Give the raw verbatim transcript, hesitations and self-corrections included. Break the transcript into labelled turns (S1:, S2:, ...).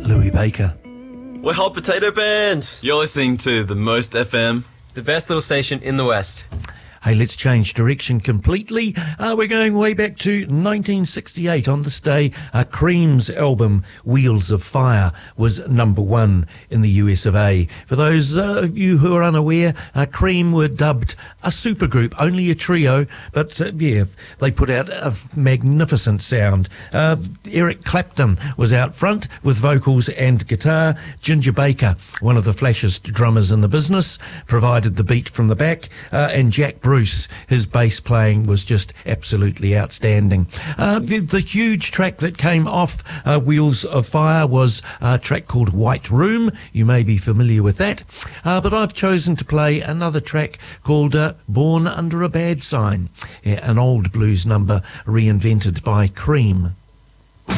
S1: Louis Baker.
S2: We're Hot Potato Band.
S3: You're listening to The Most F M,
S4: the best little station in the West.
S1: Hey, let's change direction completely. Uh, we're going way back to nineteen sixty-eight. On this day, uh, Cream's album Wheels of Fire was number one in the U S of A. For those uh, of you who are unaware, uh, Cream were dubbed a supergroup, only a trio, but uh, yeah, they put out a magnificent sound. Uh, Eric Clapton was out front with vocals and guitar. Ginger Baker, one of the flashest drummers in the business, provided the beat from the back, uh, and Jack Bruce, his bass playing was just absolutely outstanding. Uh, the, the huge track that came off uh, Wheels of Fire was a track called White Room. You may be familiar with that. Uh, but I've chosen to play another track called uh, Born Under a Bad Sign, yeah, an old blues number reinvented by Cream.